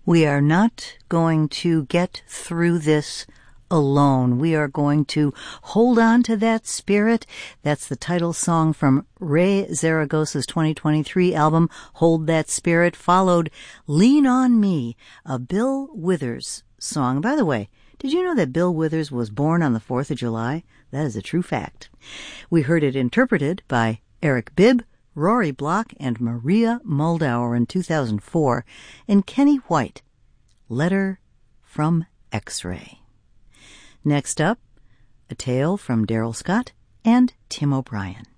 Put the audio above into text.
We are not going to get through this alone. We are going to hold on to that spirit. That's the title song from Ray Zaragoza's 2023 album, Hold That Spirit, followed Lean on Me, a Bill Withers song. By the way, did you know that Bill Withers was born on the 4th of July? That is a true fact. We heard it interpreted by Eric Bibb, Rory Block, and Maria Muldaur in 2004, and Kenny White, Letter from X-Ray. Next up, a tale from Daryl Scott and Tim O'Brien.